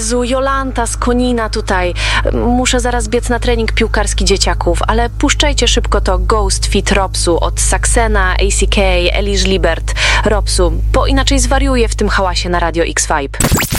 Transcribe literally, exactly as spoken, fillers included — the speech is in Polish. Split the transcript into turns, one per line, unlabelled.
Jezu, Jolanta z Konina tutaj. Muszę zaraz biec na trening piłkarski dzieciaków, ale puszczajcie szybko to Ghost Fit Robsu od Saxena, A C K, Elish Libert, Robsu, bo inaczej zwariuję w tym hałasie na Radio X Vibe.